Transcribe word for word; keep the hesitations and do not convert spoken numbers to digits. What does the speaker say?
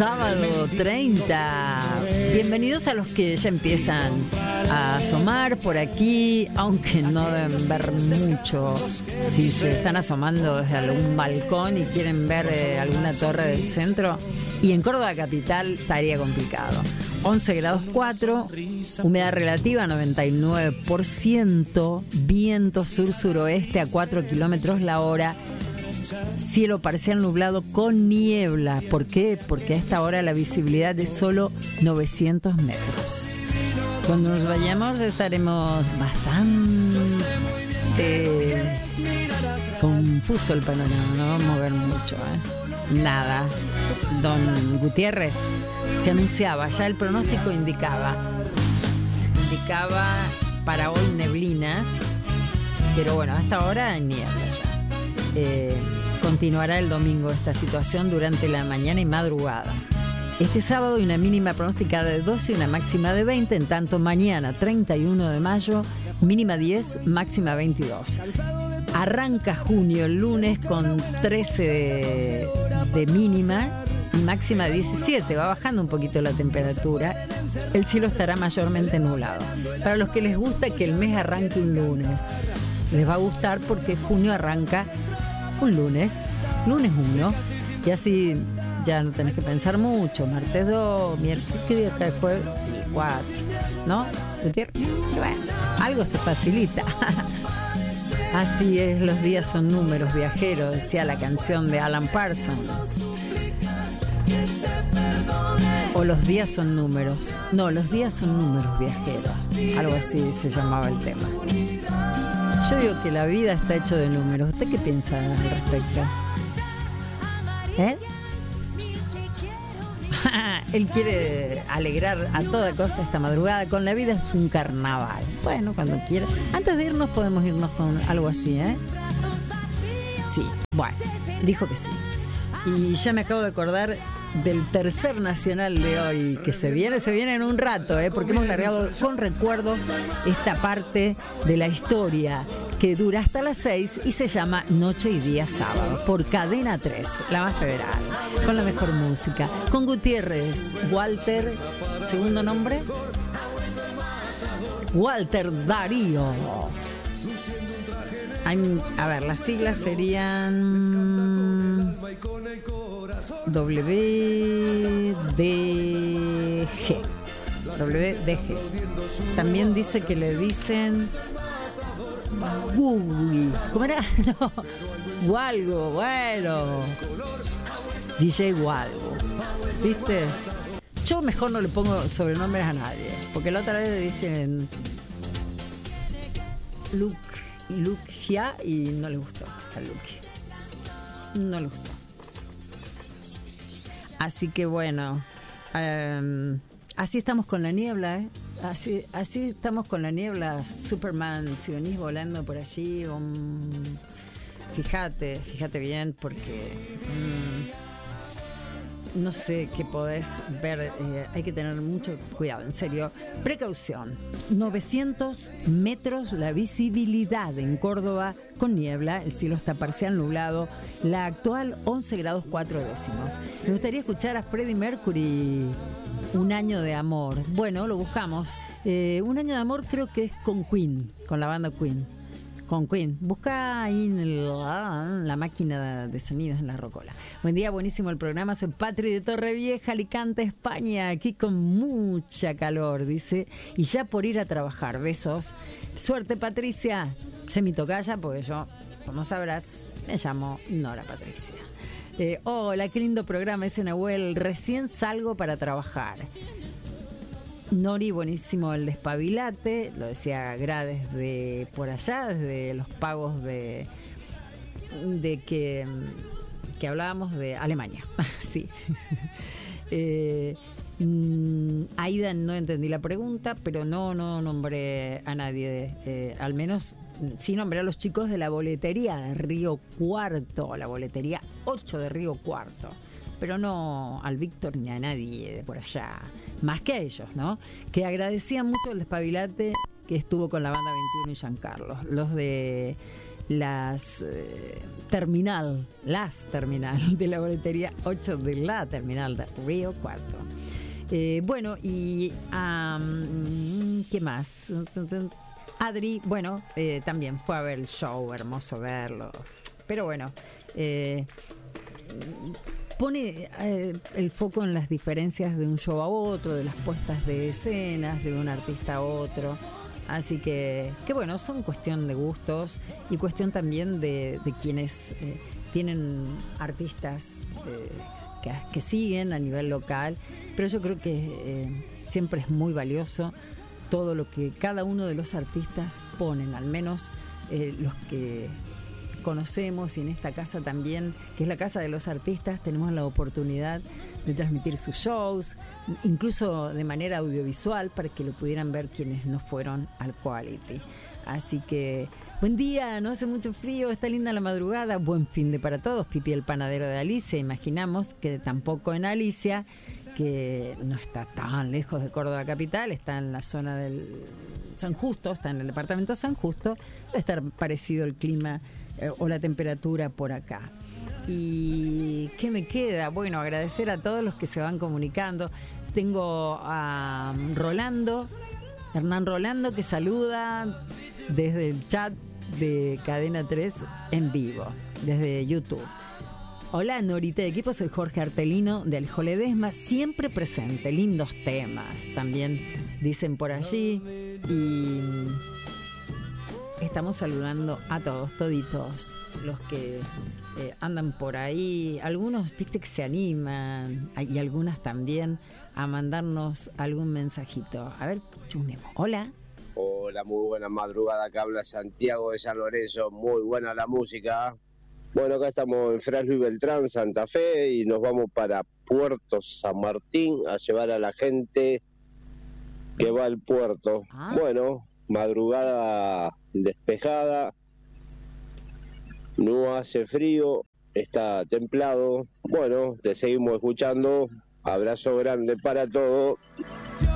sábado treinta. Bienvenidos a los que ya empiezan a asomar por aquí, aunque no deben ver mucho. Si se están asomando desde algún balcón y quieren ver eh, alguna torre del centro, y en Córdoba capital estaría complicado. once grados cuatro, humedad relativa noventa y nueve por ciento, viento sur-suroeste a cuatro kilómetros la hora. Cielo parcial nublado con niebla. ¿Por qué? Porque a esta hora la visibilidad es solo novecientos metros. Cuando nos vayamos estaremos bastante confuso el panorama. No vamos a ver mucho, ¿eh? Nada. Don Gutiérrez se anunciaba, ya el pronóstico indicaba, indicaba para hoy neblinas, pero bueno, hasta ahora niebla ya. Eh, continuará el domingo esta situación durante la mañana y madrugada. Este sábado hay una mínima pronosticada de doce y una máxima de veinte, en tanto mañana treinta y uno de mayo, mínima diez, máxima veintidós. Arranca junio el lunes con trece de, de mínima y máxima de diecisiete, va bajando un poquito la temperatura. El cielo estará mayormente nublado. Para los que les gusta que el mes arranque un lunes, les va a gustar porque junio arranca un lunes, lunes uno, y así ya no tenés que pensar mucho. Martes dos, miércoles, ¿qué día cae jueves? cuatro, ¿no? Bueno, algo se facilita. Así es, los días son números, viajeros, decía la canción de Alan Parsons. O los días son números. No, los días son números, viajeros. Algo así se llamaba el tema. Yo digo que la vida está hecho de números. ¿Usted qué piensa al respecto? ¿Eh? Él quiere alegrar a toda costa esta madrugada. Con la vida es un carnaval. Bueno, cuando quiera. Antes de irnos podemos irnos con algo así, ¿eh? Sí, bueno, dijo que sí. Y ya me acabo de acordar del tercer nacional de hoy, que se viene, se viene en un rato, ¿eh? Porque hemos largado con recuerdos esta parte de la historia que dura hasta las seis y se llama Noche y Día Sábado, por Cadena tres, la más federal, con la mejor música, con Gutiérrez, Walter, segundo nombre, Walter Darío. A ver, las siglas serían W D G. W D G. También dice que le dicen Google. ¿Cómo era? No. Walgo, bueno. D J Walgo. ¿Viste? Yo mejor no le pongo sobrenombres a nadie, porque la otra vez le dije Luke, Lukia, y no le gustó a Luke. No le gustó. Así que bueno, um, así estamos con la niebla, ¿eh? Así, así estamos con la niebla. Superman, si venís volando por allí, um, fíjate, fíjate bien, porque um, no sé qué podés ver, eh, hay que tener mucho cuidado, en serio. Precaución, novecientos metros la visibilidad en Córdoba con niebla, el cielo está parcial nublado, la actual once grados cuatro décimos. Me gustaría escuchar a Freddie Mercury, Un año de amor. Bueno, lo buscamos. Eh, Un año de amor creo que es con Queen, con la banda Queen. Con Queen. Busca ahí en el, la máquina de sonidos en la rocola. Buen día, buenísimo el programa. Soy Patri de Torrevieja, Alicante, España. Aquí con mucha calor, dice. Y ya por ir a trabajar. Besos. Suerte, Patricia. Semitocaya, porque yo, como sabrás, me llamo Nora Patricia. Eh, hola, qué lindo programa ese, Nahuel. Recién salgo para trabajar. Nori, buenísimo el despabilate, lo decía Gra desde por allá, desde los pagos de de que, que hablábamos de Alemania. Sí. eh, Aida, no entendí la pregunta, pero no, no nombré a nadie, eh, al menos sí nombré a los chicos de la boletería de Río Cuarto, la boletería ocho de Río Cuarto, pero no al Víctor ni a nadie de por allá, más que a ellos, ¿no? Que agradecían mucho el despabilate que estuvo con la banda veintiuno y Giancarlo, los de las eh, terminal, las terminal de la boletería ocho de la terminal de Río Cuarto. Eh, bueno, y um, ¿qué más? Adri, bueno, eh, también fue a ver el show, hermoso verlo. Pero bueno, eh, pone eh, el foco en las diferencias de un show a otro, de las puestas de escenas, de un artista a otro. Así que, que bueno, son cuestión de gustos y cuestión también de, de quienes eh, tienen artistas eh, que, que siguen a nivel local. Pero yo creo que eh, siempre es muy valioso todo lo que cada uno de los artistas ponen, al menos eh, los que conocemos, y en esta casa también, que es la Casa de los Artistas, tenemos la oportunidad de transmitir sus shows, incluso de manera audiovisual, para que lo pudieran ver quienes no fueron al Quality. Así que, buen día, no hace mucho frío, está linda la madrugada, buen fin de para todos. Pipi el panadero de Alicia, imaginamos que tampoco en Alicia, que no está tan lejos de Córdoba capital, está en la zona del San Justo, está en el departamento San Justo, debe estar parecido el clima eh, o la temperatura por acá. ¿Y qué me queda? Bueno, agradecer a todos los que se van comunicando. Tengo a Rolando, Hernán Rolando, que saluda desde el chat de Cadena tres en vivo, desde YouTube. Hola, Norita de equipo, soy Jorge Artelino de Aljó Ledesma, siempre presente, lindos temas, también dicen por allí, y estamos saludando a todos, toditos, los que eh, andan por ahí, algunos, viste, que se animan, y algunas también, a mandarnos algún mensajito. A ver, chunemos. Hola. Hola, muy buena madrugada, acá habla Santiago de San Lorenzo, muy buena la música. Bueno, acá estamos en Fray Luis Beltrán, Santa Fe, y nos vamos para Puerto San Martín a llevar a la gente que va al puerto. Ah. Bueno, madrugada despejada, no hace frío, está templado. Bueno, te seguimos escuchando, abrazo grande para todos.